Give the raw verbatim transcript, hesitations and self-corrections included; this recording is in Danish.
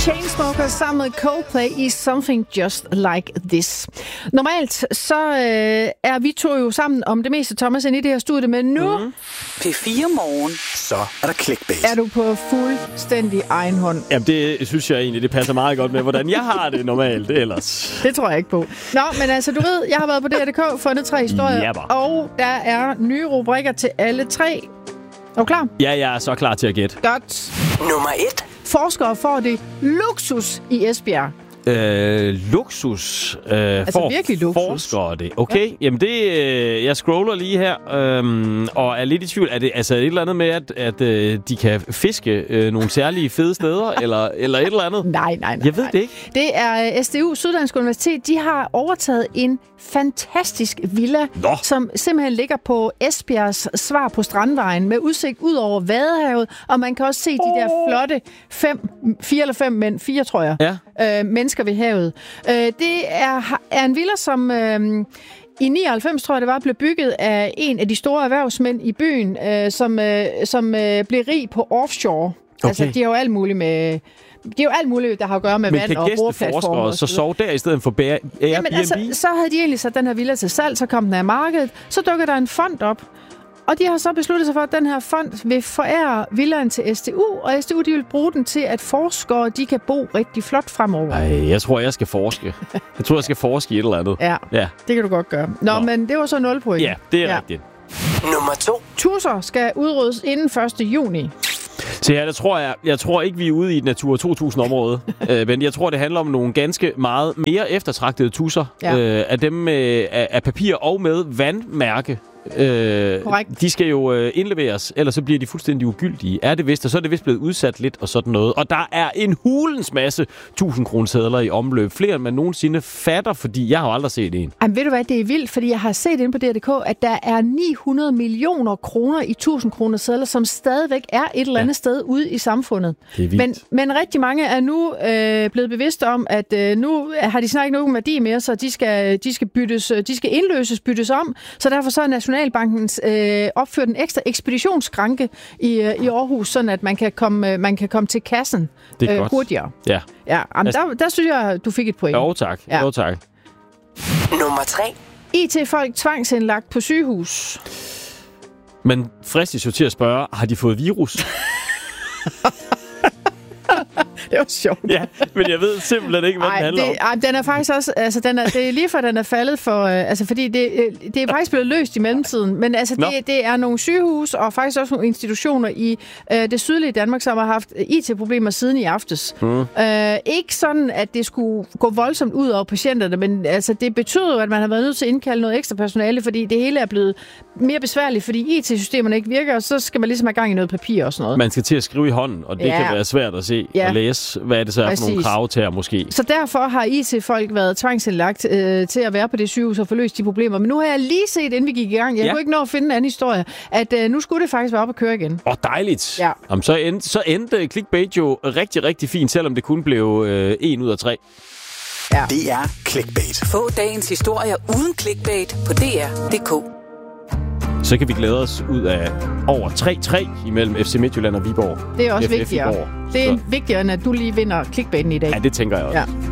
Chainsmokers sammen med Coldplay i Something Just Like This. Normalt så øh, er vi to jo sammen om det meste, Thomas, ind i det her studie, men nu... Mm. P fire Morgen. Så er der clickbait. Er du på fuldstændig egen hånd? Jamen, det synes jeg egentlig, det passer meget godt med, hvordan jeg har det normalt ellers. Det tror jeg ikke på. Nå, men altså, du ved, jeg har været på D R punktum d k, fundet tre historier, Jabber. og der er nye rubrikker til alle tre. Er du klar? Ja, jeg er så klar til at gætte. Godt. Nummer et. Forskere får det luksus i Esbjerg. Øh, luksus. Øh, Altså for virkelig luksus. Forskere det. Okay, ja. Jamen det... Øh, jeg scroller lige her, øh, og er lidt i tvivl. Er det altså et eller andet med, at, at øh, de kan fiske øh, nogle særlige fede steder, eller, eller et eller andet? Nej, nej, nej. Jeg ved nej. det ikke. Det er S D U, Syddansk Universitet. De har overtaget en fantastisk villa, Nå. som simpelthen ligger på Esbjergs svar på Strandvejen, med udsigt ud over Vadehavet, og man kan også se de der flotte fem, fire eller fem mænd, fire tror jeg, Ja. øh, mennesker ved havet. Øh, det er, er en villa, som... Øh, I nioghalvfems, tror jeg, det var, blev bygget af en af de store erhvervsmænd i byen, øh, som, øh, som øh, blev rig på offshore. Okay. Altså, de har jo alt muligt med... Det er jo alt muligt, der har at gøre med Men vand og kan boreplatformer. gæsteforskere så sove der i stedet for Airbnb? Jamen, altså, så havde de egentlig sat den her villa til salg, så kom den af markedet, så dukker der en fond op. Og de har så besluttet sig for, at den her fond vil forære villaen til S D U, og S D U de vil bruge den til, at forskere de kan bo rigtig flot fremover. Ej, jeg tror, jeg skal forske. Jeg tror, jeg skal forske i et eller andet. Ja, Ja, det kan du godt gøre. Nå, Nå. men det var så nul point. ja det er ja. rigtigt. Nummer to. Tusser skal udryddes inden første juni. Så ja, det tror jeg, jeg tror ikke, vi er ude i et Natura to tusind-område. øh, men jeg tror, det handler om nogle ganske meget mere eftertragtede tusser. Ja. Øh, af dem med, af, af papir og med vandmærke. Øh, Korrekt. de skal jo øh, indleveres, ellers så bliver de fuldstændig ugyldige. Er det vist, og så er det vist blevet udsat lidt og sådan noget. Og der er en hulens masse tusind kronesedler i omløb. Flere end man nogensinde fatter, fordi jeg har aldrig set en. Jamen, ved du hvad, det er vildt, fordi jeg har set inde på D R punktum d k, at der er ni hundrede millioner kroner i tusind kroner sedler, som stadigvæk er et eller andet ja. sted ude i samfundet. Det er vildt. Men, men rigtig mange er nu øh, blevet bevidste om, at øh, nu har de snart ikke nogen værdi mere, så de skal, de skal, byttes, de skal indløses, byttes om. Så derfor så er Nationalbanken øh, opført en ekstra ekspeditionsskranke i, øh, i Aarhus, sådan at man kan komme, man kan komme til kassen Det er øh, godt. hurtigere. Ja. Ja, jamen, Altså- der, der synes jeg, du fik et point. Jo tak. Ja. Jo tak. Nummer tre. I T-folk tvangsindlagt på sygehus. Men fristes jo til at spørge, har de fået virus? Det var sjovt. Ja, men jeg ved simpelthen ikke, hvad Ej, den handler det, om. ej, den er faktisk også, altså den er, det er lige for, den er faldet for, øh, altså fordi det, øh, det er faktisk blevet løst i mellemtiden, men altså det, det er nogle sygehus og faktisk også nogle institutioner i øh, det sydlige Danmark, som har haft I T-problemer siden i aftes. Mm. Øh, ikke sådan, at det skulle gå voldsomt ud over patienterne, men altså det betyder jo, at man har været nødt til at indkalde noget ekstra personale, fordi det hele er blevet mere besværligt, fordi I T-systemerne ikke virker, og så skal man ligesom have gang i noget papir og sådan noget. Man skal til at skrive i hånden, og det Ja. kan være svært at se Ja. og læse, hvad er det så er for nogle Præcis. krav til måske. Så derfor har I T-folk været tvangsindlagt øh, til at være på det sygehus og få løst de problemer. Men nu har jeg lige set, inden vi gik i gang, jeg Ja. kunne ikke nå at finde en anden historie, at øh, nu skulle det faktisk være op at køre igen. Åh, oh, dejligt. Ja. Jamen, så, endte, så endte clickbait jo rigtig, rigtig fint, selvom det kun blev øh, en ud af tre. Ja. Det er clickbait. Få dagens historier uden clickbait på D R punktum d k. Så kan vi glæde os ud af over tre tre imellem F C Midtjylland og Viborg. Det er også F F vigtigere. Viborg. Det er Så- vigtigere, end at du lige vinder clickbaiten i dag. Ja, det tænker jeg også. Ja.